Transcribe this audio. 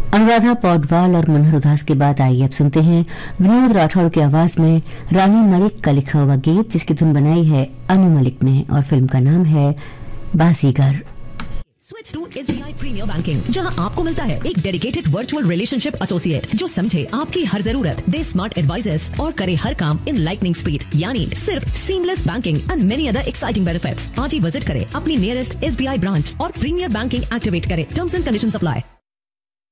अनुराधा पौडवाल और मनोहर उदास के बाद आइए अब सुनते हैं विनोद राठौड़ की आवाज में रानी मलिक का लिखा हुआ गीत, जिसकी धुन बनाई है अनु मलिक ने और फिल्म का नाम है बाजीगर। Switch to SBI premiere banking, जहां आपको मिलता है एक डेडिकेटेड वर्चुअल रिलेशनशिप एसोसिएट जो समझे आपकी हर जरूरत, दे स्मार्ट एडवाइजर्स और करे हर काम इन लाइटनिंग स्पीड, यानी सिर्फ seamless banking and many other exciting benefits. आज ही विजिट करें अपनी नियरेस्ट SBI ब्रांच और प्रीमियर बैंकिंग एक्टिवेट करें। Terms and conditions apply.